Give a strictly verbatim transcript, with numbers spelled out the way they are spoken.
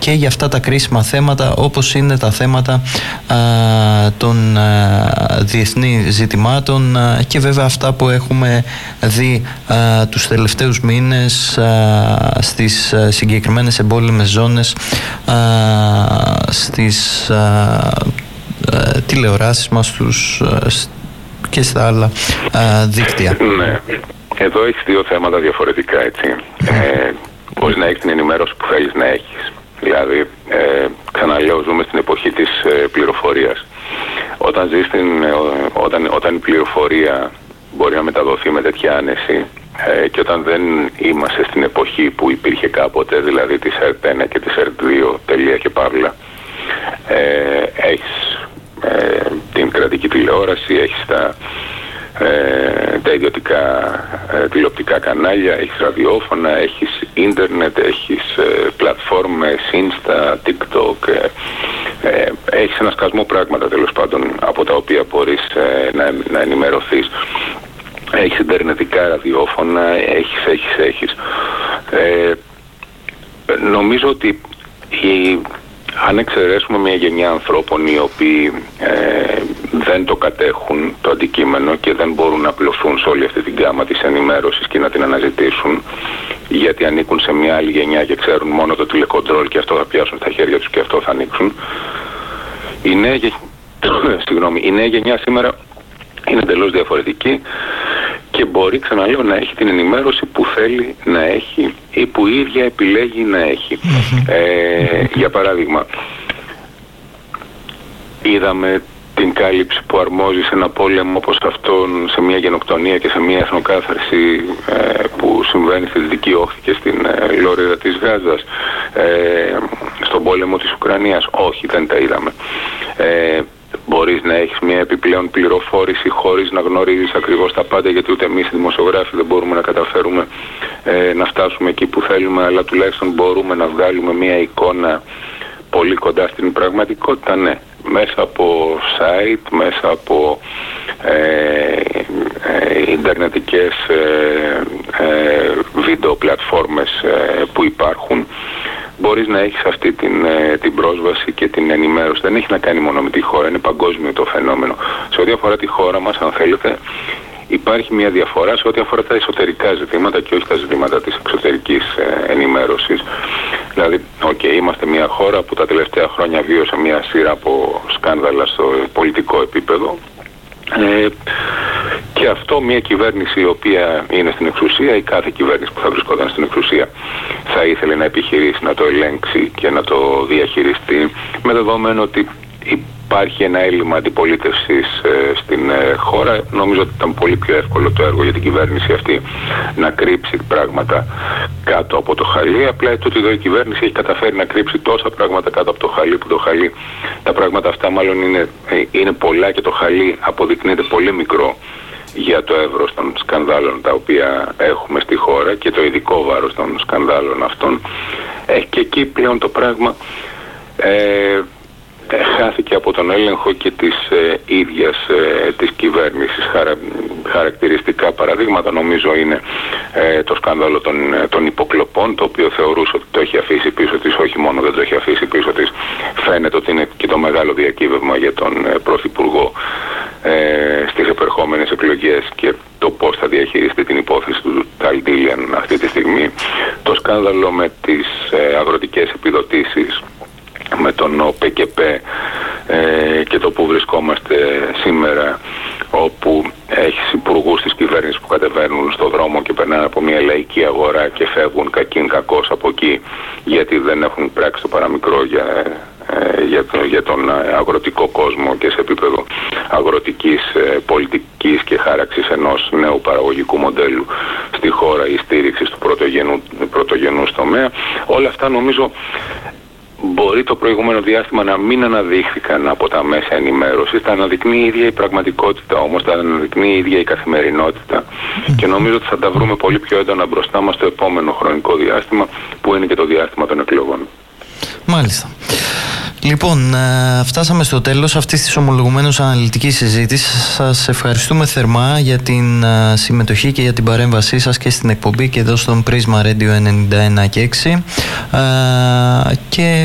και για αυτά τα κρίσιμα θέματα, όπως είναι τα θέματα α, των α, διεθνή ζητημάτων α, και βέβαια αυτά που έχουμε δει α, τους τελευταίους μήνες α, στις α, συγκεκριμένες εμπόλεμες ζώνες, α, στις α, α, τηλεοράσεις μας τους, α, και στα άλλα α, δίκτυα. Ναι. Εδώ έχεις δύο θέματα διαφορετικά, έτσι. Ε, μπορείς να έχεις την ενημέρωση που θέλεις να έχεις. Δηλαδή, ε, ξαναλέω, ζούμε στην εποχή της ε, πληροφορίας. Όταν, ζεις στην, ε, όταν, όταν η πληροφορία μπορεί να μεταδοθεί με τέτοια άνεση ε, και όταν δεν είμαστε στην εποχή που υπήρχε κάποτε, δηλαδή της ΕΡΤ ένα και της ΕΡΤ δύο, τελεία και παύλα, ε, έχεις ε, την κρατική τηλεόραση, έχεις τα Ε, τα ιδιωτικά ε, τηλεοπτικά κανάλια, έχεις ραδιόφωνα, έχεις ίντερνετ, έχεις ε, πλατφόρμες, Insta, TikTok, ε, ε, έχεις ένα σκασμό πράγματα τέλος πάντων από τα οποία μπορείς ε, να, να ενημερωθείς. Έχεις ιντερνετικά ραδιόφωνα, έχεις, έχεις, έχεις. Ε, νομίζω ότι η αν εξαιρέσουμε μια γενιά ανθρώπων οι οποίοι ε, δεν το κατέχουν το αντικείμενο και δεν μπορούν να απλωθούν σε όλη αυτή την γάμα της ενημέρωσης και να την αναζητήσουν, γιατί ανήκουν σε μια άλλη γενιά και ξέρουν μόνο το τηλεκοντρόλ και αυτό θα πιάσουν στα χέρια τους και αυτό θα ανοίξουν, η νέα, γε... Συγγνώμη, η νέα γενιά σήμερα είναι εντελώς διαφορετική και μπορεί, ξαναλέω, να έχει την ενημέρωση που θέλει να έχει ή που η ίδια επιλέγει να έχει. Ε, για παράδειγμα, είδαμε την κάλυψη που αρμόζει σε ένα πόλεμο όπως αυτόν, σε μια γενοκτονία και σε μια εθνοκάθαρση ε, που συμβαίνει στη Δυτική Όχθη και στην ε, Λόριδα της Γάζας, ε, στον πόλεμο της Ουκρανίας. Όχι, δεν τα είδαμε. Ε, Μπορείς να έχεις μια επιπλέον πληροφόρηση χωρίς να γνωρίζεις ακριβώς τα πάντα, γιατί ούτε εμείς οι δημοσιογράφοι δεν μπορούμε να καταφέρουμε ε, να φτάσουμε εκεί που θέλουμε, αλλά τουλάχιστον μπορούμε να βγάλουμε μια εικόνα πολύ κοντά στην πραγματικότητα, ναι. Μέσα από site, μέσα από ε, ε, ιντερνετικές ε, ε, βίντεο πλατφόρμες ε, που υπάρχουν, μπορείς να έχεις αυτή την, ε, την πρόσβαση και την ενημέρωση. Δεν έχει να κάνει μόνο με τη χώρα, είναι παγκόσμιο το φαινόμενο. Σε ό,τι αφορά τη χώρα μας, αν θέλετε, υπάρχει μια διαφορά σε ό,τι αφορά τα εσωτερικά ζητήματα και όχι τα ζητήματα της εξωτερικής ε, ενημέρωσης. Δηλαδή, okay, είμαστε μια χώρα που τα τελευταία χρόνια βίωσε μια σειρά από σκάνδαλα στο πολιτικό επίπεδο. Ε, και αυτό μια κυβέρνηση η οποία είναι στην εξουσία, ή κάθε κυβέρνηση που θα βρισκόταν στην εξουσία, θα ήθελε να επιχειρήσει να το ελέγξει και να το διαχειριστεί, με δεδομένο ότι υπάρχει ένα έλλειμμα αντιπολίτευσης ε, στην ε, χώρα. Νομίζω ότι ήταν πολύ πιο εύκολο το έργο για την κυβέρνηση αυτή να κρύψει πράγματα κάτω από το χαλί. Απλά τούτη εδώ η κυβέρνηση έχει καταφέρει να κρύψει τόσα πράγματα κάτω από το χαλί, που το χαλί, τα πράγματα αυτά μάλλον είναι, ε, είναι πολλά και το χαλί αποδεικνύεται πολύ μικρό για το εύρος των σκανδάλων τα οποία έχουμε στη χώρα και το ειδικό βάρος των σκανδάλων αυτών. Ε, και εκεί πλέον το πράγμα ε, χάθηκε από τον έλεγχο και της ε, ίδιας ε, της κυβέρνησης. Χαρα, χαρακτηριστικά παραδείγματα νομίζω είναι ε, το σκάνδαλο των, των υποκλοπών, το οποίο θεωρούσε ότι το έχει αφήσει πίσω της. Όχι μόνο δεν το έχει αφήσει πίσω της, φαίνεται ότι είναι και το μεγάλο διακύβευμα για τον ε, Πρωθυπουργό ε, στις επερχόμενες εκλογές και το πώς θα διαχειριστεί την υπόθεση του Ταλντίλιαν αυτή τη στιγμή. Το σκάνδαλο με τις ε, αγροτικές επιδοτήσεις, με τον ΟΠΕΚΕΠ ε, και το που βρισκόμαστε σήμερα, όπου έχεις υπουργούς της κυβέρνησης που κατεβαίνουν στο δρόμο και περνάνε από μια λαϊκή αγορά και φεύγουν κακήν κακώς από εκεί, γιατί δεν έχουν πράξει το παραμικρό για, ε, για, το, για τον αγροτικό κόσμο και σε επίπεδο αγροτικής ε, πολιτικής και χάραξης ενός νέου παραγωγικού μοντέλου στη χώρα, η στήριξη του πρωτογενού, πρωτογενούς τομέα. Όλα αυτά νομίζω μπορεί το προηγούμενο διάστημα να μην αναδείχθηκαν από τα μέσα ενημέρωσης, τα αναδεικνύει η ίδια η πραγματικότητα όμως, τα αναδεικνύει η ίδια η καθημερινότητα και νομίζω ότι θα τα βρούμε πολύ πιο έντονα μπροστά μας το επόμενο χρονικό διάστημα, που είναι και το διάστημα των εκλογών. Μάλιστα. Λοιπόν, φτάσαμε στο τέλος αυτής της ομολογουμένως αναλυτικής συζήτησης. Σας ευχαριστούμε θερμά για την συμμετοχή και για την παρέμβασή σας και στην εκπομπή και εδώ στον Πρίσμα Radio ενενήντα ένα και έξι. Και